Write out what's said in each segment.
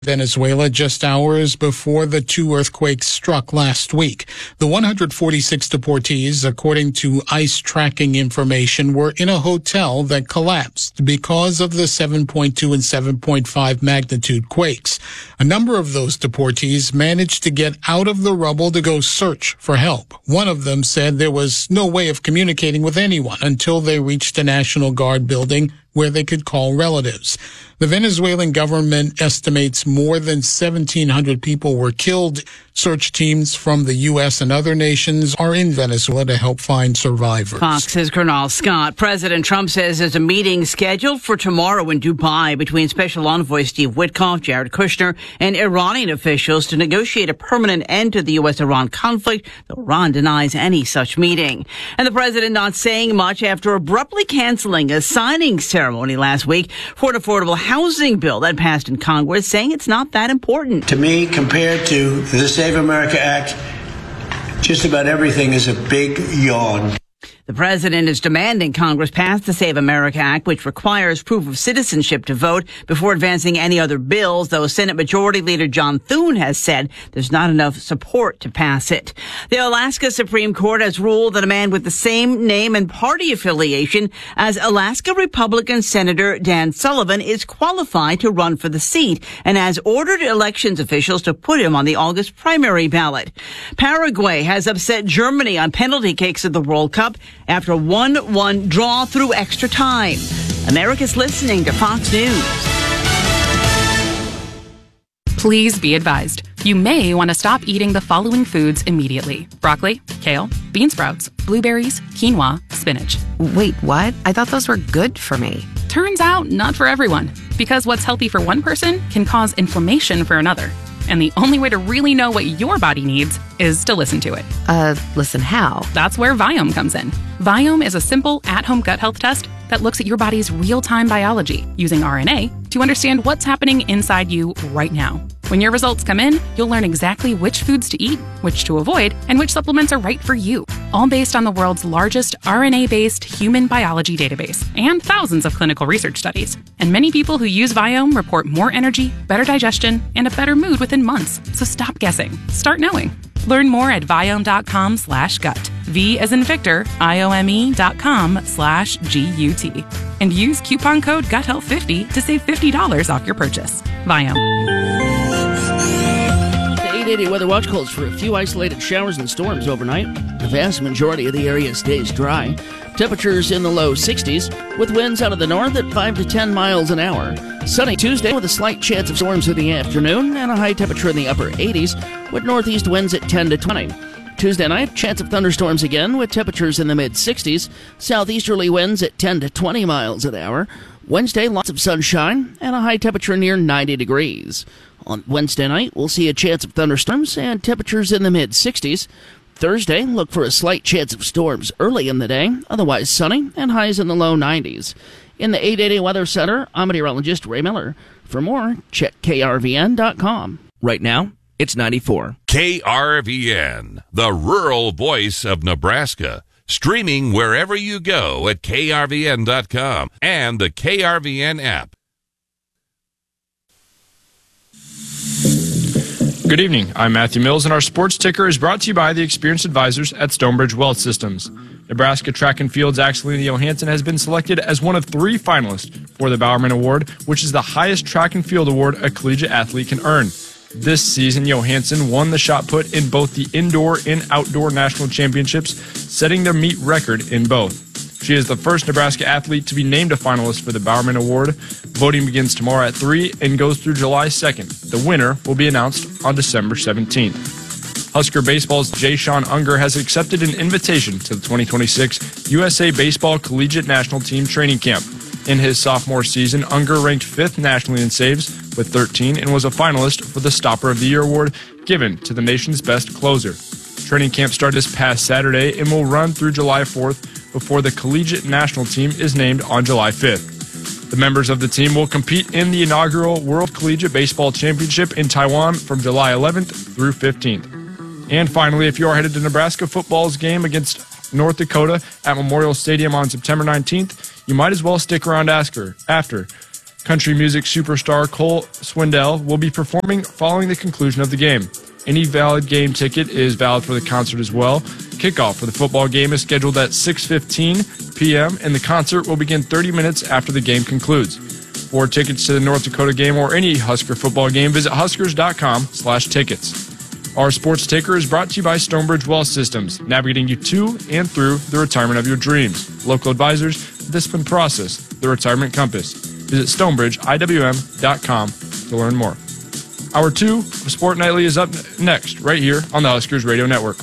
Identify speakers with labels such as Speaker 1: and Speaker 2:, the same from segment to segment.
Speaker 1: Venezuela just hours before the two earthquakes struck last week. The 146 deportees, according to ICE tracking information, were in a hotel that collapsed because of the 7.2 and 7.5 magnitude quakes. A number of those deportees managed to get out of the rubble to go search for help. One of them said there was no way of communicating with anyone until they reached a National Guard building where they could call relatives. The Venezuelan government estimates more than 1,700 people were killed. Search teams from the U.S. and other nations are in Venezuela to help find survivors.
Speaker 2: Fox's Colonel Scott. President Trump says there's a meeting scheduled for tomorrow in Dubai between Special Envoy Steve Witkoff, Jared Kushner, and Iranian officials to negotiate a permanent end to the U.S.-Iran conflict, though Iran denies any such meeting. And the president not saying much after abruptly canceling a signing ceremony last week for an affordable housing bill that passed in Congress, saying it's not that important.
Speaker 3: To me, compared to the Save America Act, just about everything is a big yawn.
Speaker 2: The president is demanding Congress pass the Save America Act, which requires proof of citizenship to vote before advancing any other bills, though Senate Majority Leader John Thune has said there's not enough support to pass it. The Alaska Supreme Court has ruled that a man with the same name and party affiliation as Alaska Republican Senator Dan Sullivan is qualified to run for the seat and has ordered elections officials to put him on the August primary ballot. Paraguay has upset Germany on penalty kicks at the World Cup after a 1-1 draw through extra time. America's listening to Fox News.
Speaker 4: Please be advised. You may want to stop eating the following foods immediately. Broccoli, kale, bean sprouts, blueberries, quinoa, spinach.
Speaker 5: Wait, what? I thought those were good for me.
Speaker 4: Turns out, not for everyone. Because what's healthy for one person can cause inflammation for another. And the only way to really know what your body needs is to listen to it.
Speaker 5: Listen how?
Speaker 4: That's where Viome comes in. Viome is a simple, at-home gut health test that looks at your body's real-time biology using RNA to understand what's happening inside you right now. When your results come in, you'll learn exactly which foods to eat, which to avoid, and which supplements are right for you. All based on the world's largest RNA-based human biology database and thousands of clinical research studies. And many people who use Viome report more energy, better digestion, and a better mood within months. So stop guessing. Start knowing. Learn more at Viome.com/gut. V as in Victor, IOME.com/GUT. And use coupon code GUTHEALTH50 to save $50 off your purchase. Viome.
Speaker 6: 880 Weather Watch calls for a few isolated showers and storms overnight. The vast majority of the area stays dry. Temperatures in the low 60s, with winds out of the north at 5 to 10 miles an hour. Sunny Tuesday with a slight chance of storms in the afternoon and a high temperature in the upper 80s, with northeast winds at 10 to 20. Tuesday night, chance of thunderstorms again with temperatures in the mid-60s, southeasterly winds at 10 to 20 miles an hour. Wednesday, lots of sunshine and a high temperature near 90 degrees. On Wednesday night, we'll see a chance of thunderstorms and temperatures in the mid-60s. Thursday, look for a slight chance of storms early in the day, otherwise sunny and highs in the low 90s. In the 880 Weather Center, I'm meteorologist Ray Miller. For more, check krvn.com.
Speaker 7: Right now, it's 94.
Speaker 8: KRVN, the rural voice of Nebraska. Streaming wherever you go at krvn.com and the KRVN app.
Speaker 9: Good evening. I'm Matthew Mills, and our sports ticker is brought to you by the experienced advisors at Stonebridge Wealth Systems. Nebraska Track and Field's Axelina Johansson has been selected as one of 3 finalists for the Bowerman Award, which is the highest track and field award a collegiate athlete can earn. This season, Johansson won the shot put in both the indoor and outdoor national championships, setting the meet record in both. She is the first Nebraska athlete to be named a finalist for the Bowerman Award. Voting begins tomorrow at 3 and goes through July 2nd. The winner will be announced on December 17th. Husker Baseball's Jay Sean Unger has accepted an invitation to the 2026 USA Baseball Collegiate National Team Training Camp. In his sophomore season, Unger ranked 5th nationally in saves with 13 and was a finalist for the Stopper of the Year award given to the nation's best closer. Training camp started this past Saturday and will run through July 4th before the collegiate national team is named on July 5th. The members of the team will compete in the inaugural World Collegiate Baseball Championship in Taiwan from July 11th through 15th. And finally, if you are headed to Nebraska football's game against North Dakota at Memorial Stadium on September 19th, you might as well stick around after. Country music superstar Cole Swindell will be performing following the conclusion of the game. Any valid game ticket is valid for the concert as well. Kickoff for the football game is scheduled at 6:15 p.m. and the concert will begin 30 minutes after the game concludes. For tickets to the North Dakota game or any Husker football game, visit huskers.com/tickets. Our sports ticker is brought to you by Stonebridge Wealth Systems, navigating you to and through the retirement of your dreams. Local advisors, discipline process, the retirement compass. Visit StonebridgeIWM.com to learn more. Hour 2 of Sport Nightly is up next, right here on the Huskers Radio Network.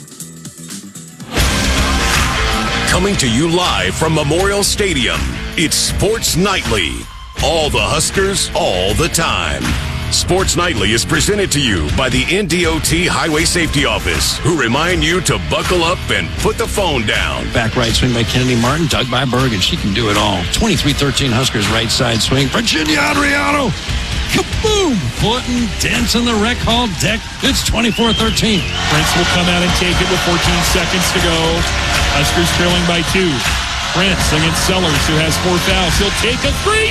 Speaker 10: Coming to you live from Memorial Stadium, it's Sports Nightly. All the Huskers, all the time. Sports Nightly is presented to you by the NDOT Highway Safety Office, who remind you to buckle up and put the phone down.
Speaker 11: Back right swing by Kennedy Martin, dug by Bergen. She can do it all. 23-13 Huskers right side swing. Virginia Adriano. Kaboom! Putting dents in the rec hall deck. It's 24-13.
Speaker 12: Prince will come out and take it with 14 seconds to go. Huskers trailing by 2. Prince against Sellers, who has 4 fouls. He'll take a 3.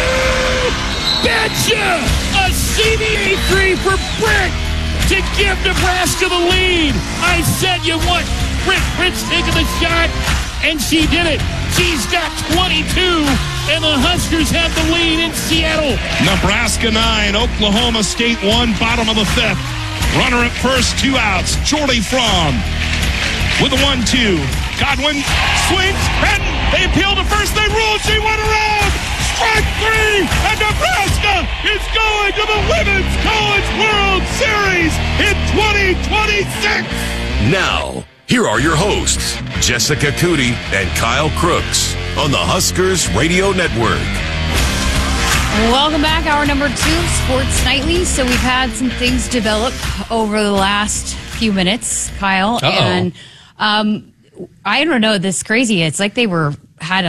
Speaker 12: Betcha! A CBA 3 for Brick to give Nebraska the lead. I said you want Brick Prince taking the shot, and she did it. She's got 22, and the Huskers have the lead in Seattle.
Speaker 13: Nebraska 9, Oklahoma State 1, bottom of the 5th. Runner at first, 2 outs. Jordy Fromm with a 1-2. Godwin swings, and they appeal to first. They rule. She went around. Strike 3, and Nebraska is going to the Women's College World Series in 2026.
Speaker 10: Now, here are your hosts, Jessica Cootie and Kyle Crooks, on the Huskers Radio Network.
Speaker 14: Welcome back. Hour number 2 of Sports Nightly. So we've had some things develop over the last few minutes, Kyle. And I don't know, this is crazy. It's like they had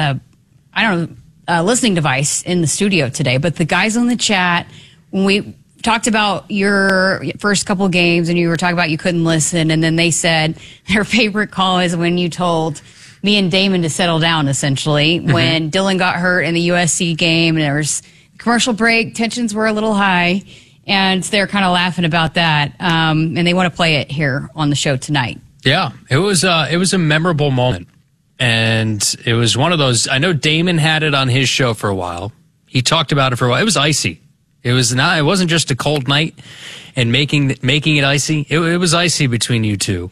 Speaker 14: a listening device in the studio today, but the guys on the chat, when we talked about your first couple games and you were talking about you couldn't listen, and then they said their favorite call is when you told me and Damon to settle down, essentially, when Dylan got hurt in the USC game and there was commercial break, tensions were a little high, and they're kind of laughing about that, and they want to play it here on the show tonight.
Speaker 15: Yeah, it was a memorable moment. And it was one of those, I know Damon had it on his show for a while. He talked about it for a while. It was icy. It wasn't just a cold night and making it icy. It was icy between you two.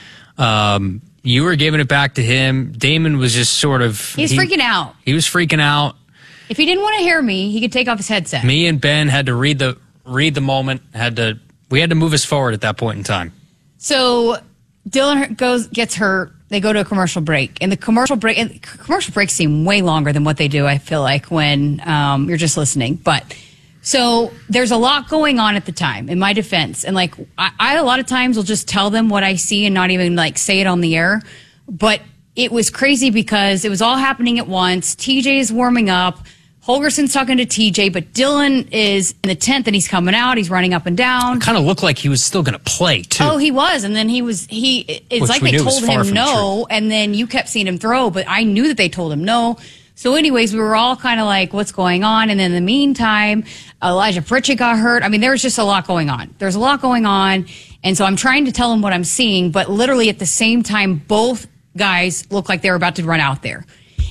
Speaker 15: You were giving it back to him. Damon was just sort of...
Speaker 14: He's freaking out.
Speaker 15: He was freaking out.
Speaker 14: If he didn't want to hear me, he could take off his headset.
Speaker 15: Me and Ben had to read the moment. We had to move us forward at that point in time.
Speaker 14: So Dylan gets hurt. They go to a commercial break, and commercial breaks seem way longer than what they do, I feel like, when you're just listening. But so there's a lot going on at the time, in my defense. And like, I a lot of times will just tell them what I see and not even like say it on the air. But it was crazy because it was all happening at once. TJ is warming up. Holgerson's talking to TJ, but Dylan is in the tent and he's coming out. He's running up and down.
Speaker 15: It kind of looked like he was still going to play, too.
Speaker 14: Oh, he was. And then it's like they told him no, and then you kept seeing him throw, but I knew that they told him no. So anyways, we were all kind of like, what's going on? And then in the meantime, Elijah Pritchett got hurt. I mean, there was just a lot going on. There's a lot going on. And so I'm trying to tell him what I'm seeing, but literally at the same time, both guys looked like they were about to run out there.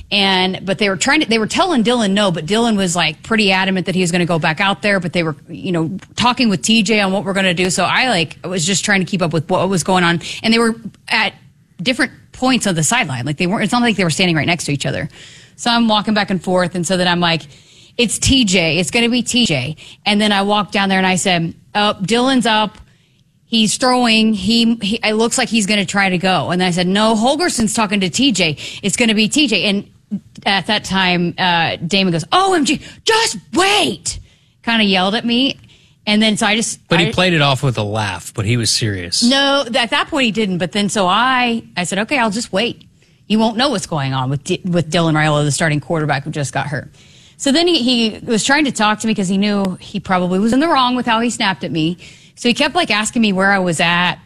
Speaker 14: But they were telling Dylan no, but Dylan was like pretty adamant that he was going to go back out there, but they were, talking with TJ on what we're going to do. So I was just trying to keep up with what was going on. And they were at different points of the sideline. It's not like they were standing right next to each other. So I'm walking back and forth. And so then I'm like, it's TJ. It's going to be TJ. And then I walked down there and I said, Dylan's up. He's throwing. It looks like he's going to try to go. And I said, no, Holgerson's talking to TJ. It's going to be TJ. And at that time, Damon goes, OMG, just wait, kind of yelled at me. And then so
Speaker 15: But he played it off with a laugh, but he was serious.
Speaker 14: No, at that point he didn't. But then so I said, okay, I'll just wait. You won't know what's going on with Dylan Raiola, the starting quarterback who just got hurt. So then he was trying to talk to me because he knew he probably was in the wrong with how he snapped at me. So he kept asking me where I was at,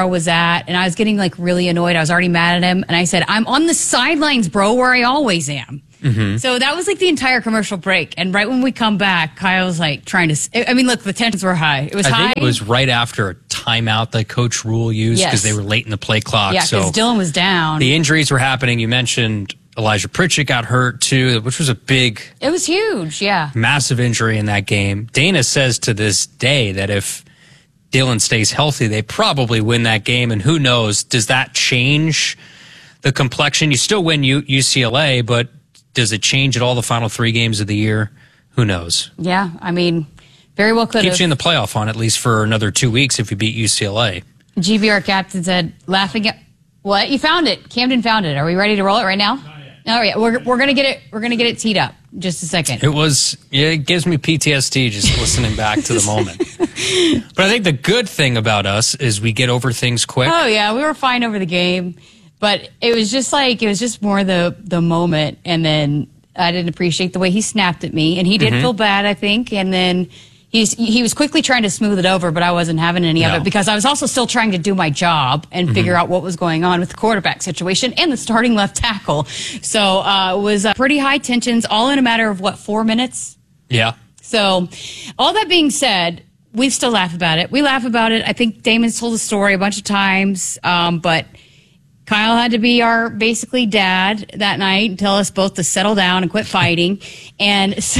Speaker 14: and I was getting really annoyed. I was already mad at him. And I said, I'm on the sidelines, bro, where I always am. Mm-hmm. So that was like the entire commercial break. And right when we come back, Kyle was like trying to, I mean, look, the tensions were high. It was high.
Speaker 15: I think it was right after a timeout that Coach Rule used because they were late in the play clock.
Speaker 14: Yeah, because Dylan was down.
Speaker 15: The injuries were happening. You mentioned Elijah Pritchett got hurt too, which was a big...
Speaker 14: It was huge, yeah.
Speaker 15: Massive injury in that game. Dana says to this day that if Dylan stays healthy, they probably win that game. And who knows, does that change the complexion? You still win UCLA, but does it change at all the final 3 games of the year? Who knows?
Speaker 14: Yeah, I mean, very well could have.
Speaker 15: Keeps you in the playoff hunt at least for another 2 weeks if you beat UCLA.
Speaker 14: GBR captain said, laughing at... What? You found it. Camden found it. Are we ready to roll it right now? All right, we're gonna get it. We're gonna get it teed up. Just a second.
Speaker 15: It gives me PTSD just listening back to the moment. But I think the good thing about us is we get over things quick.
Speaker 14: Oh yeah, we were fine over the game, but it was just more the moment, and then I didn't appreciate the way he snapped at me, and he did feel bad, I think, and then. He was quickly trying to smooth it over, but I wasn't having any of it because I was also still trying to do my job and figure out what was going on with the quarterback situation and the starting left tackle. So it was pretty high tensions, all in a matter of, 4 minutes?
Speaker 15: Yeah.
Speaker 14: So all that being said, we still laugh about it. We laugh about it. I think Damon's told the story a bunch of times, but Kyle had to be our basically dad that night and tell us both to settle down and quit fighting. And so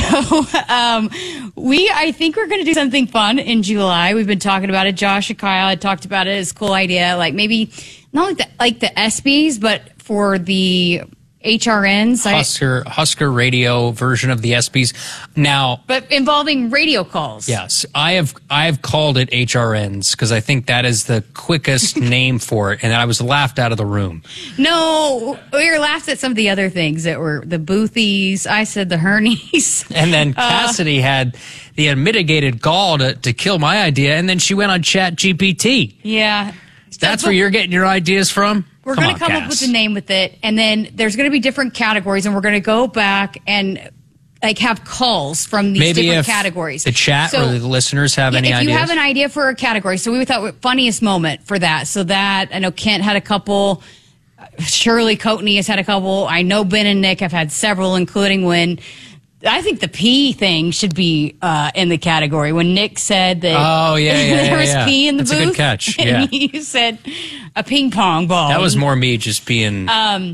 Speaker 14: I think we're going to do something fun in July. We've been talking about it. Josh and Kyle had talked about it. It's a cool idea. Like maybe not like the ESPYs, but for the HRNs.
Speaker 15: Husker radio version of the ESPYs. Now,
Speaker 14: but involving radio calls.
Speaker 15: Yes. I've called it HRNs because I think that is the quickest name for it, and I was laughed out of the room.
Speaker 14: No, we were laughed at some of the other things that were the Boothies. I said the Hernies.
Speaker 15: And then Cassidy had mitigated gall to kill my idea, and then she went on ChatGPT.
Speaker 14: Yeah.
Speaker 15: That's where you're getting your ideas from?
Speaker 14: We're going to come up with a name with it, and then there's going to be different categories, and we're going to go back and have calls from these different categories.
Speaker 15: The chat or the listeners have any ideas?
Speaker 14: If you have an idea for a category, so we thought funniest moment for that. So that, I know Kent had a couple, Shirley Coatney has had a couple, I know Ben and Nick have had several, including when... I think the pee thing should be in the category. When Nick said that there was pee in the booth.
Speaker 15: That's a good catch.
Speaker 14: And you said a ping pong ball.
Speaker 15: That was more me just being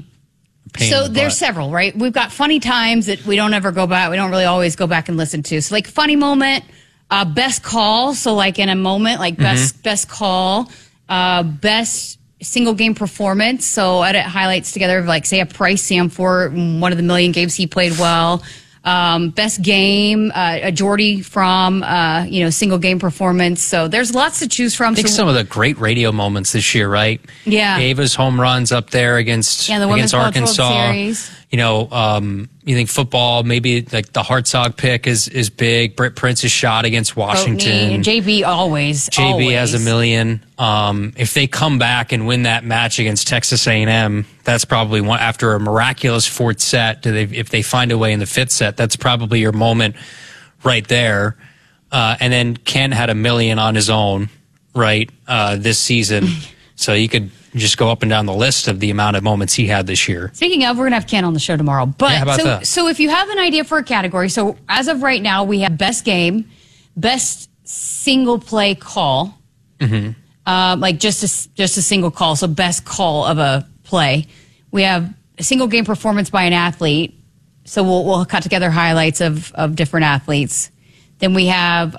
Speaker 14: so there's several, right? We've got funny times that we don't ever go back. We don't really always go back and listen to. So like funny moment, best call. So like in a moment, like best call, best single game performance. So edit highlights together of like say a Price Samford, one of the million games he played well. Best game, a Jordy from, single game performance. So there's lots to choose from.
Speaker 15: I think some of the great radio moments this year, right?
Speaker 14: Yeah.
Speaker 15: Ava's home runs up there against Arkansas. You think football, maybe like the Hartzog pick is big. Britt Prince's shot against Washington.
Speaker 14: JB always.
Speaker 15: JB has a million. If they come back and win that match against Texas A&M, that's probably one after a miraculous fourth set. If they find a way in the fifth set, that's probably your moment right there. And then Ken had a million on his own, right, this season. So you could just go up and down the list of the amount of moments he had this year.
Speaker 14: Speaking of, we're going to have Ken on the show tomorrow. But
Speaker 15: how about that?
Speaker 14: So if you have an idea for a category, so as of right now, we have best game, best single play call, like just a single call, so best call of a play. We have a single game performance by an athlete, so we'll cut together highlights of different athletes. Then we have...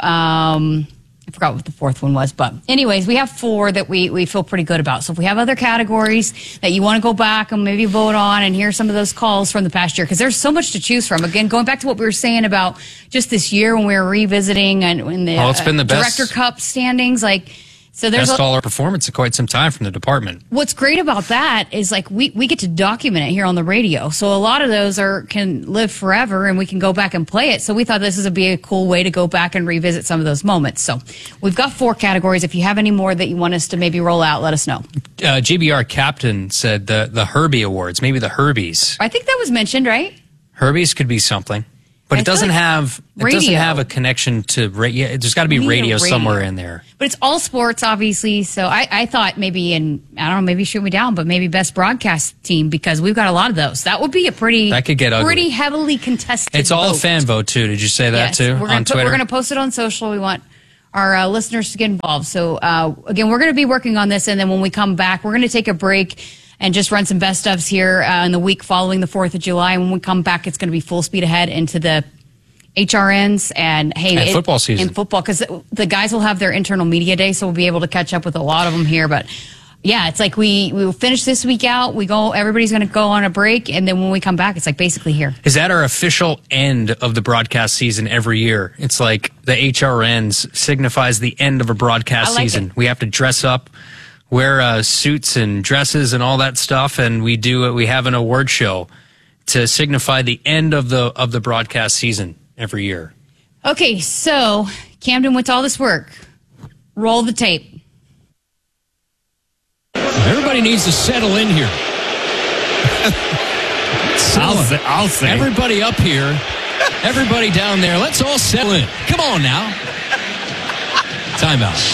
Speaker 14: I forgot what the fourth one was, but anyways, we have 4 that we feel pretty good about. So if we have other categories that you want to go back and maybe vote on and hear some of those calls from the past year, because there's so much to choose from. Again, going back to what we were saying about just this year when we were revisiting and when the,
Speaker 15: it's been the best
Speaker 14: Director Cup standings, so there's
Speaker 15: best dollar performance in quite some time from the department.
Speaker 14: What's great about that is we get to document it here on the radio. So a lot of those can live forever and we can go back and play it. So we thought this would be a cool way to go back and revisit some of those moments. So we've got 4 categories. If you have any more that you want us to maybe roll out, let us know.
Speaker 15: GBR captain said the Herbie Awards, maybe the Herbies.
Speaker 14: I think that was mentioned, right?
Speaker 15: Herbies could be something. But it doesn't have a connection to radio. There's got to be radio somewhere in there.
Speaker 14: But it's all sports, obviously. So I thought maybe, and I don't know, maybe shoot me down, but maybe best broadcast team, because we've got a lot of those. That would be a that could get ugly. Pretty heavily contested.
Speaker 15: It's all a fan vote too. Did you say that too on Twitter?
Speaker 14: We're going to post it on social. We want our listeners to get involved. So again, we're going to be working on this, and then when we come back, we're going to take a break and just run some best ofs here in the week following the 4th of July. And when we come back, it's going to be full speed ahead into the HRNs and
Speaker 15: football season.
Speaker 14: And football, because the guys will have their internal media day, so we'll be able to catch up with a lot of them here. But yeah, it's like we will finish this week out. Everybody's going to go on a break, and then when we come back, it's like basically here.
Speaker 15: Is that our official end of the broadcast season every year? It's like the HRNs signifies the end of a broadcast season. We have to dress up, wear suits and dresses and all that stuff, and we have an award show to signify the end of the broadcast season every year.
Speaker 14: Okay, so Camden went to all this work. Roll the tape.
Speaker 11: Everybody needs to settle in here.
Speaker 12: I'll say.
Speaker 11: Everybody up here, everybody down there, let's all settle in. Come on now. Timeout.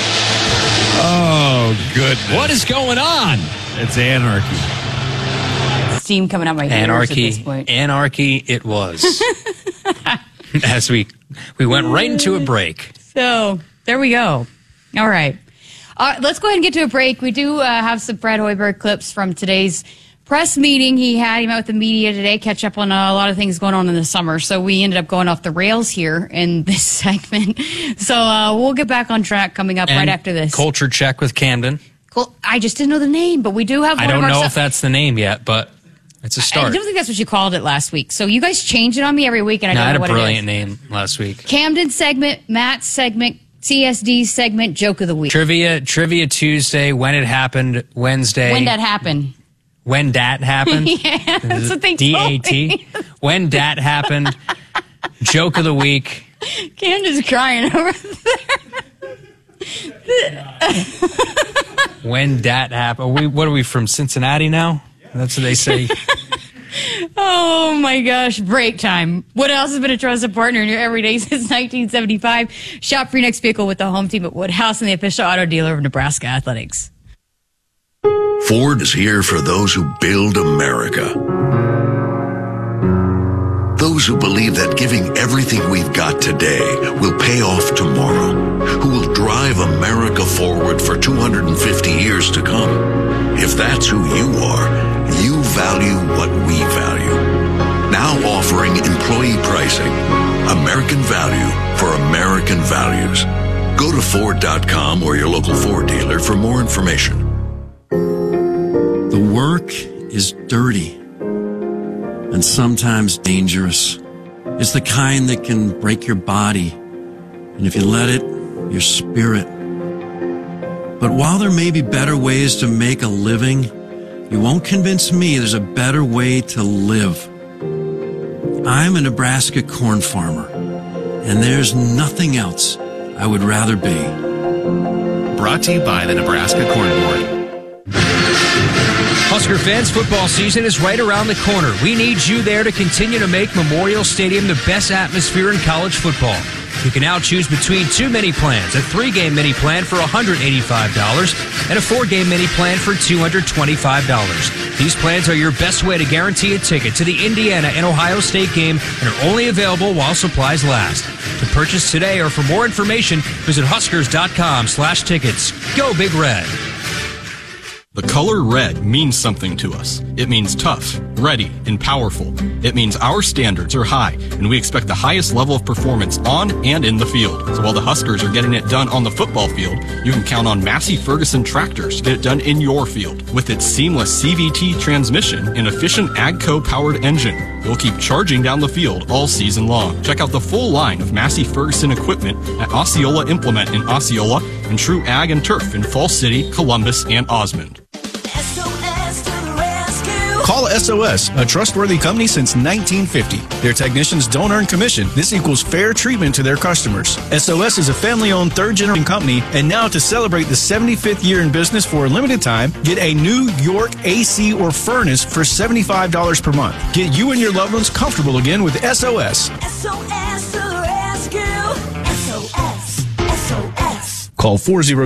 Speaker 12: Oh, goodness.
Speaker 11: What is going on?
Speaker 12: It's anarchy.
Speaker 14: Steam coming out my ears at this point.
Speaker 15: Anarchy it was. As we went right into a break.
Speaker 14: So, there we go. All right. Let's go ahead and get to a break. We do have some Brad Hoiberg clips from today's press meeting he had. He met with the media today, catch up on a lot of things going on in the summer. So we ended up going off the rails here in this segment. So we'll get back on track coming up right after this.
Speaker 15: Culture check with Camden.
Speaker 14: Cool. I just didn't know the name, but we do have one
Speaker 15: I don't know if that's the name yet, but it's a start.
Speaker 14: I don't think that's what you called it last week. So you guys change it on me every week, and I don't know what it is.
Speaker 15: I had a brilliant name last week.
Speaker 14: Camden segment, Matt's segment, CSD segment, joke of the week.
Speaker 15: Trivia Tuesday, when it happened, Wednesday.
Speaker 14: When that happened.
Speaker 15: When dat happened.
Speaker 14: Yeah, that's what they told me.
Speaker 15: When dat happened. Joke of the week.
Speaker 14: Camden's crying over there.
Speaker 15: When dat happened. What are we, from Cincinnati now? That's what they say.
Speaker 14: Oh my gosh, break time. What else has been a trusted partner in your everyday since 1975? Shop for your next vehicle with the home team at Woodhouse and the official auto dealer of Nebraska Athletics.
Speaker 16: Ford is here for those who build America. Those who believe that giving everything we've got today will pay off tomorrow. Who will drive America forward for 250 years to come. If that's who you are, you value what we value. Now offering employee pricing. American value for American values. Go to Ford.com or your local Ford dealer for more information.
Speaker 11: The work is dirty and sometimes dangerous. It's the kind that can break your body, and if you let it, your spirit. But while there may be better ways to make a living, you won't convince me there's a better way to live. I'm a Nebraska corn farmer, and there's nothing else I would rather be.
Speaker 17: Brought to you by the Nebraska Corn Board.
Speaker 18: Husker fans, football season is right around the corner. We need you there to continue to make Memorial Stadium the best atmosphere in college football. You can now choose between 2 mini plans, a 3-game mini plan for $185 and a 4-game mini plan for $225. These plans are your best way to guarantee a ticket to the Indiana and Ohio State game and are only available while supplies last. To purchase today or for more information, visit Huskers.com/tickets. Go Big Red.
Speaker 19: The color red means something to us. It means tough, ready, and powerful. It means our standards are high, and we expect the highest level of performance on and in the field. So while the Huskers are getting it done on the football field, you can count on Massey Ferguson tractors to get it done in your field. With its seamless CVT transmission and efficient AGCO-powered engine, you'll keep charging down the field all season long. Check out the full line of Massey Ferguson equipment at Osceola Implement in Osceola and True Ag and Turf in Falls City, Columbus, and Osmond.
Speaker 20: Call
Speaker 19: Call SOS, a trustworthy company since 1950. Their technicians don't earn commission. This equals fair treatment to their customers. SOS is a family-owned third-generation company, and now to celebrate the 75th year in business for a limited time, get a New York AC or furnace for $75 per month. Get you and your loved ones comfortable again with SOS. Call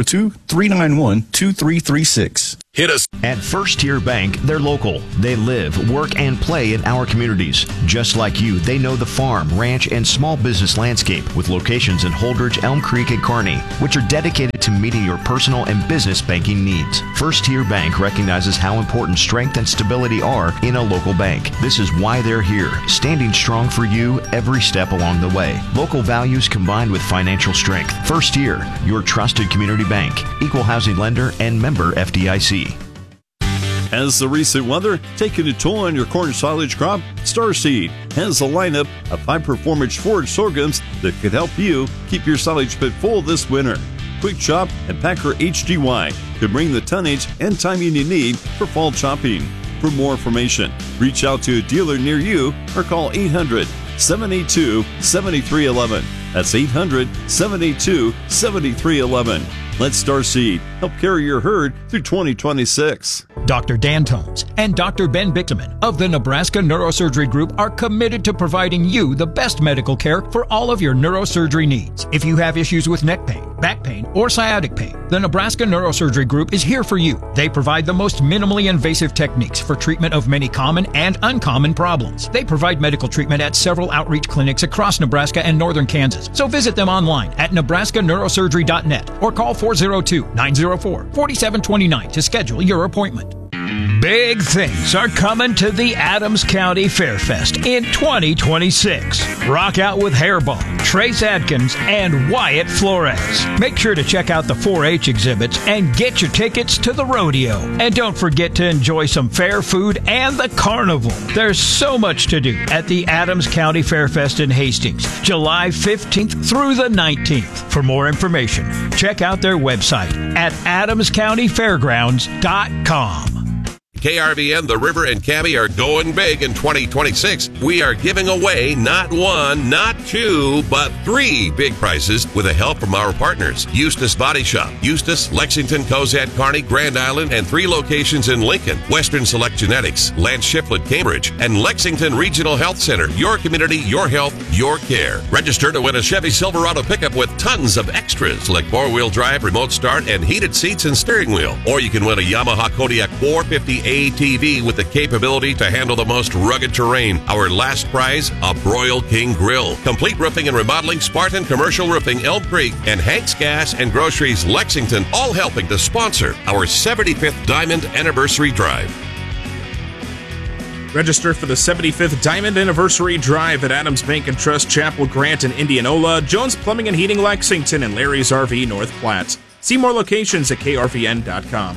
Speaker 19: 402-391-2336.
Speaker 10: Hit us.
Speaker 20: At First Tier Bank, they're local. They live, work, and play in our communities. Just like you, they know the farm, ranch, and small business landscape with locations in Holdridge, Elm Creek, and Kearney, which are dedicated to meeting your personal and business banking needs. First Tier Bank recognizes how important strength and stability are in a local bank. This is why they're here, standing strong for you every step along the way. Local values combined with financial strength. First Tier, your trusted community bank, equal housing lender, and member FDIC.
Speaker 21: Has the recent weather taken a toll on your corn silage crop? Starseed has a lineup of high-performance forage sorghums that could help you keep your silage pit full this winter. Quick Chop and Packer HDY could bring the tonnage and timing you need for fall chopping. For more information, reach out to a dealer near you or call 800-782-7311. That's 800-782-7311. Let Starseed help carry your herd through 2026.
Speaker 22: Dr. Dan Tones and Dr. Ben Bixman of the Nebraska Neurosurgery Group are committed to providing you the best medical care for all of your neurosurgery needs. If you have issues with neck pain, back pain, or sciatic pain, the Nebraska Neurosurgery Group is here for you. They provide the most minimally invasive techniques for treatment of many common and uncommon problems. They provide medical treatment at several outreach clinics across Nebraska and northern Kansas. So visit them online at nebraskaneurosurgery.net or call 402-904-4729 to schedule your appointment.
Speaker 23: Big things are coming to the Adams County Fairfest in 2026. Rock out with Hairball, Trace Adkins, and Wyatt Flores. Make sure to check out the 4-H exhibits and get your tickets to the rodeo. And don't forget to enjoy some fair food and the carnival. There's so much to do at the Adams County Fairfest in Hastings, July 15th through the 19th. For more information, check out their website at adamscountyfairgrounds.com.
Speaker 8: KRVN, The River, and Cabby are going big in 2026. We are giving away not one, not two, but 3 big prizes with the help from our partners. Eustis Body Shop, Eustis, Lexington, Cozad, Kearney, Grand Island, and 3 locations in Lincoln. Western Select Genetics, Lance Shiflett, Cambridge, and Lexington Regional Health Center. Your community, your health, your care. Register to win a Chevy Silverado pickup with tons of extras like 4-wheel drive, remote start, and heated seats and steering wheel. Or you can win a Yamaha Kodiak 450 ATV with the capability to handle the most rugged terrain. Our last prize, a Broil King Grill. Complete Roofing and Remodeling, Spartan Commercial Roofing, Elm Creek, and Hank's Gas and Groceries, Lexington, all helping to sponsor our 75th Diamond Anniversary Drive.
Speaker 24: Register for the 75th Diamond Anniversary Drive at Adams Bank and Trust, Chapel Grant in Indianola, Jones Plumbing and Heating Lexington, and Larry's RV North Platte. See more locations at krvn.com.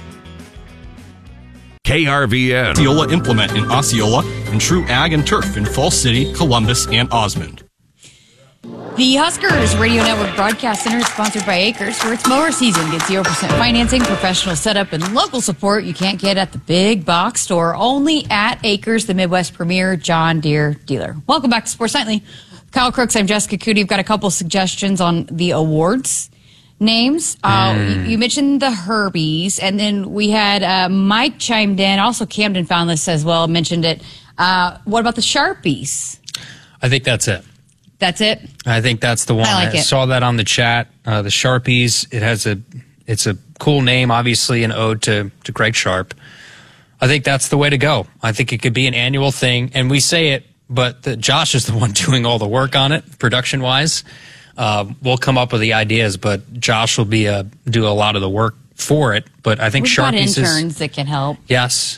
Speaker 8: KRVN.
Speaker 19: Osceola Implement in Osceola and True Ag and Turf in Falls City, Columbus, and Osmond.
Speaker 14: The Huskers Radio Network Broadcast Center is sponsored by Acres. For its mower season, get 0% financing, professional setup, and local support you can't get at the big box store. Only at Acres, the Midwest premier John Deere dealer. Welcome back to Sports Nightly. Kyle Crooks, I'm Jessica Cootie. We've got a couple suggestions on the awards names. You mentioned the Herbies, and then we had Mike chimed in. Also, Camden found this as well, mentioned it. What about the Sharpies?
Speaker 15: I think that's it.
Speaker 14: That's it?
Speaker 15: I think that's the one.
Speaker 14: I like it.
Speaker 15: Saw that on the chat. The Sharpies, it's a cool name, obviously an ode to Greg Sharp. I think that's the way to go. I think it could be an annual thing, and we say it, but Josh is the one doing all the work on it, production-wise. We'll come up with the ideas, but Josh will do a lot of the work for it. But I think
Speaker 14: We've
Speaker 15: Sharpies
Speaker 14: got interns that can help.
Speaker 15: Yes.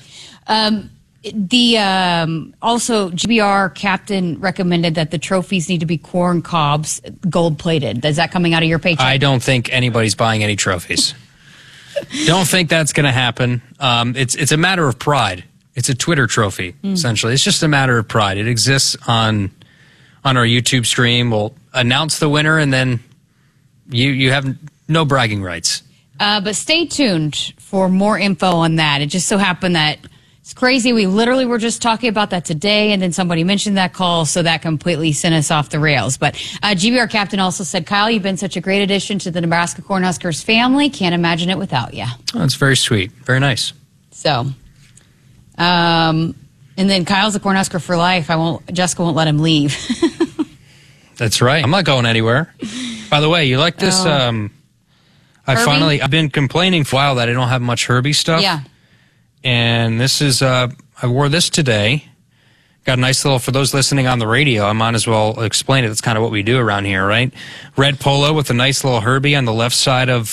Speaker 14: Also GBR captain recommended that the trophies need to be corn cobs, gold plated. Is that coming out of your paycheck?
Speaker 15: I don't think anybody's buying any trophies. Don't think that's going to happen. It's a matter of pride. It's a Twitter trophy, essentially. It's just a matter of pride. It exists on our YouTube stream. We'll announce the winner, and then you have no bragging rights.
Speaker 14: But stay tuned for more info on that. It just so happened that It's crazy. We literally were just talking about that today, and then somebody mentioned that call, so that completely sent us off the rails. But GBR captain also said, Kyle, you've been such a great addition to the Nebraska Cornhuskers family. Can't imagine it without you.
Speaker 15: Oh, that's very sweet. Very nice.
Speaker 14: So, and then Kyle's a Cornhusker for life. Jessica won't let him leave.
Speaker 15: That's right. I'm not going anywhere. By the way, you like this? I've been complaining for a while that I don't have much Herbie stuff.
Speaker 14: Yeah.
Speaker 15: And this is, I wore this today. Got a nice little, for those listening on the radio, I might as well explain it. That's kind of what we do around here, right? Red polo with a nice little Herbie on the left side of